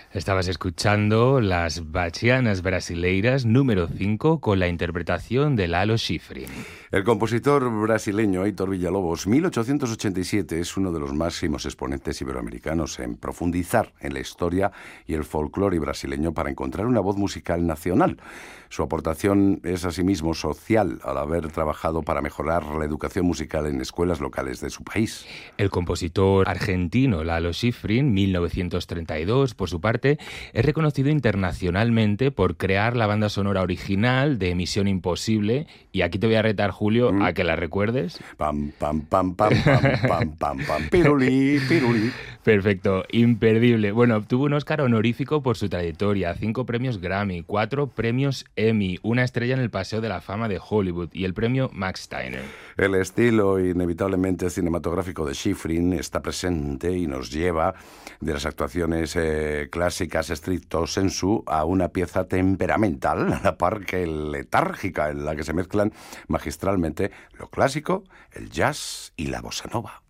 Estabas escuchando Las Bachianas Brasileiras número 5 con la interpretación de Lalo Schifrin. El compositor brasileño Heitor Villa-Lobos, 1887, es uno de los máximos exponentes iberoamericanos en profundizar en la historia y el folclore brasileño para encontrar una voz musical nacional. Su aportación es asimismo social, al haber trabajado para mejorar la educación musical en escuelas locales de su país. El compositor argentino Lalo Schifrin, 1932, por su parte, es reconocido internacionalmente por crear la banda sonora original de Misión Imposible, y aquí te voy a retar, Julio, a que la recuerdes. Pam, pam, pam, pam, pam, pam, pam, pam, pirulí, pirulí. Perfecto, imperdible. Bueno, obtuvo un Oscar honorífico por su trayectoria, 5 premios Grammy, 4 premios Emmy, una estrella en el Paseo de la Fama de Hollywood y el premio Max Steiner. El estilo inevitablemente cinematográfico de Schifrin está presente y nos lleva de las actuaciones clásicas stricto sensu a una pieza temperamental, a la par que letárgica, en la que se mezclan magistralmente lo clásico, el jazz y la bossa nova.